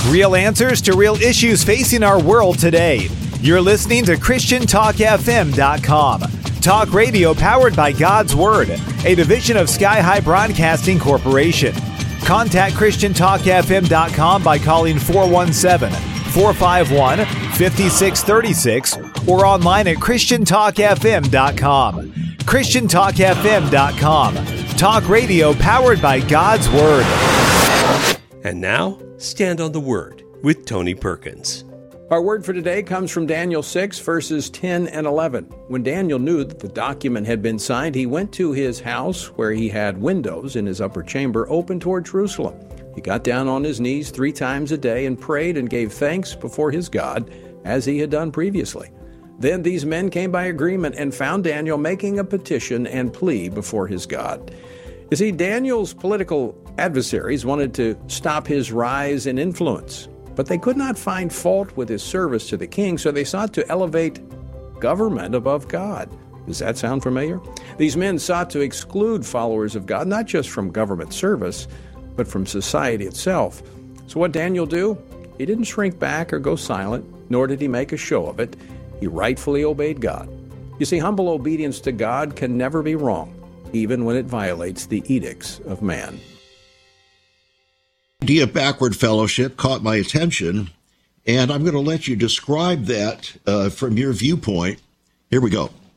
Real answers to real issues facing our world today. You're listening to ChristianTalkFM.com. Talk radio powered by God's Word, a division of Sky High Broadcasting Corporation. Contact ChristianTalkFM.com by calling 417-451-5636 or online at ChristianTalkFM.com. ChristianTalkFM.com. Talk radio powered by God's Word. And now, Stand on the Word with Tony Perkins. Our word for today comes from Daniel 6, verses 10 and 11. When Daniel knew that the document had been signed, he went to his house where he had windows in his upper chamber open toward Jerusalem. He got down on his knees 3 times a day and prayed and gave thanks before his God, as he had done previously. Then these men came by agreement and found Daniel making a petition and plea before his God. You see, Daniel's political adversaries wanted to stop his rise in influence, but they could not find fault with his service to the king, so they sought to elevate government above God. Does that sound familiar? These men sought to exclude followers of God, not just from government service, but from society itself. So what Daniel do? He didn't shrink back or go silent, nor did he make a show of it. He rightfully obeyed God. You see, humble obedience to God can never be wrong, even when it violates the edicts of man. The idea of backward fellowship caught my attention, and I'm going to let you describe that from your viewpoint. Here we go.